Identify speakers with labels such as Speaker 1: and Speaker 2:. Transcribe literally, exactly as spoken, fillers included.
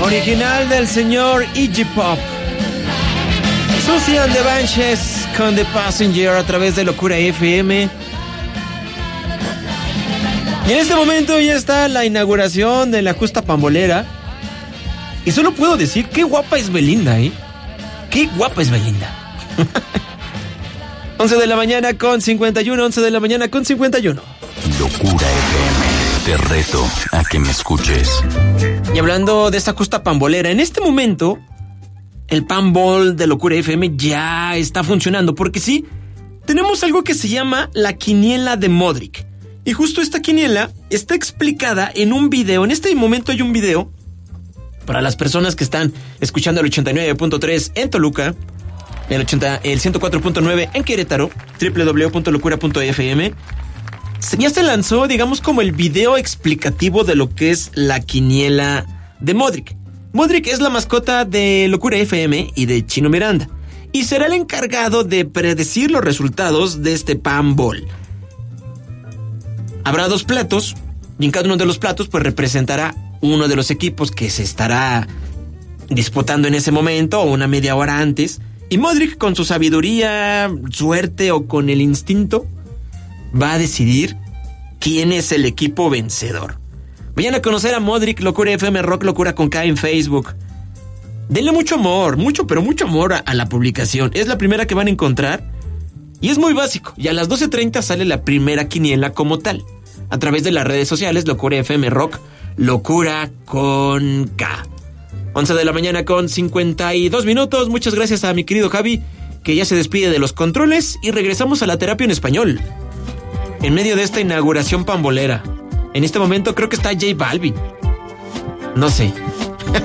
Speaker 1: Original del señor Iggy Pop. Susie and the Banshees con The Passenger a través de Locura F M. Y en este momento ya está la inauguración de la Justa Pambolera. Y solo puedo decir, qué guapa es Belinda, ¿eh? Qué guapa es Belinda. once de la mañana con cincuenta y uno, once de la mañana con cincuenta y uno.
Speaker 2: Locura F M. Te reto a que me escuches.
Speaker 1: Y hablando de esta Justa Pambolera, en este momento el Pambol de Locura F M ya está funcionando, porque sí, tenemos algo que se llama la quiniela de Modric. Y justo esta quiniela está explicada en un video. En este momento hay un video para las personas que están escuchando el ochenta y nueve punto tres en Toluca, el, ochenta, el ciento cuatro punto nueve en Querétaro, doble u doble u doble u punto locura punto f m. Ya se lanzó, digamos, como el video explicativo de lo que es la quiniela de Modric. Modric es la mascota de Locura F M y de Chino Miranda, y será el encargado de predecir los resultados de este Pambol. Habrá dos platos, y en cada uno de los platos pues representará uno de los equipos que se estará disputando en ese momento o una media hora antes, y Modric, con su sabiduría, suerte o con el instinto, va a decidir quién es el equipo vencedor. Vayan a conocer a Modric, Locura F M Rock Locura con K en Facebook. Denle mucho amor, mucho, pero mucho amor a, a la publicación. Es la primera que van a encontrar y es muy básico. Y a las doce treinta sale la primera quiniela como tal, a través de las redes sociales Locura F M Rock Locura con K. once de la mañana con cincuenta y dos minutos. Muchas gracias a mi querido Javi, que ya se despide de los controles, y regresamos a la terapia en español en medio de esta inauguración pambolera. En este momento creo que está J Balvin. No sé.